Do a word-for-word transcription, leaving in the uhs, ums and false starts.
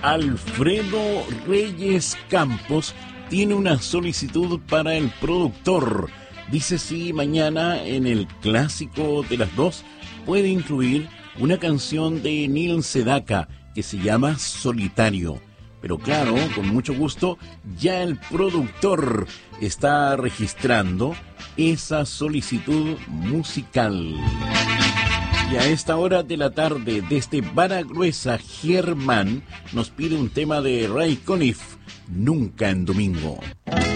Alfredo Reyes Campos tiene una solicitud para el productor. Dice si mañana en el clásico de las dos puede incluir una canción de Neil Sedaka que se llama Solitario. Pero claro, con mucho gusto, ya el productor está registrando esa solicitud musical. Y a esta hora de la tarde, desde Vara Gruesa, Germán nos pide un tema de Ray Conniff, Nunca en Domingo.